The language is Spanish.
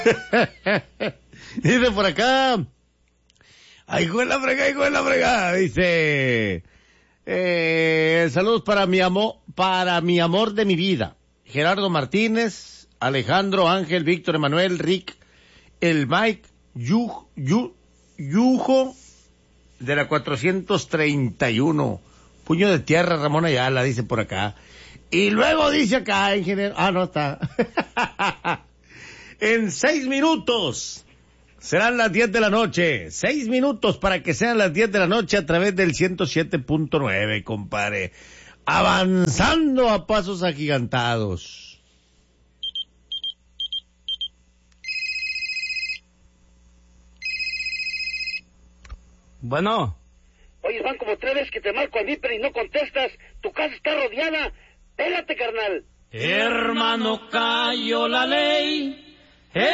Dice por acá. Ay, hijo de la fregada, dice. Saludos para mi amor de mi vida. Gerardo Martínez, Alejandro, Ángel, Víctor, Emanuel, Rick, el Mike, Yujo, de la 431. Puño de tierra, Ramón Ayala, dice por acá. Y luego dice acá, ingeniero. No está. En 6 minutos. Serán las 10 de la noche. 6 minutos para que sean las 10 de la noche a través del 107.9, compadre. Avanzando a pasos agigantados. Bueno. Oye, van como 3 veces que te marco a mí, pero y no contestas. Tu casa está rodeada. Pélate, carnal. Hermano, cayó la ley.